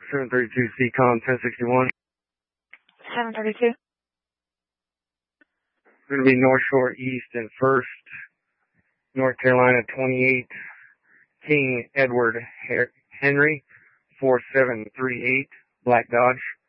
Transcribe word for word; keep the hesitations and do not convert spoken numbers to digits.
seven thirty-two C COM ten sixty-one. seven thirty-two. Going to be North Shore East and First, North Carolina twenty-eight, King Edward Henry, four seven three eight, Black Dodge.